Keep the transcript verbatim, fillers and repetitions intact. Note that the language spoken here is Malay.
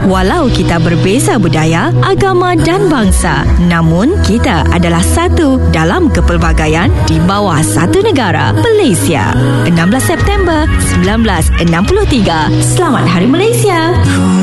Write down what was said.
Walau kita berbeza budaya, agama dan bangsa, namun kita adalah satu dalam kepelbagaian di bawah satu negara, Malaysia. enam belas September seribu sembilan ratus enam puluh tiga. Selamat Hari Malaysia.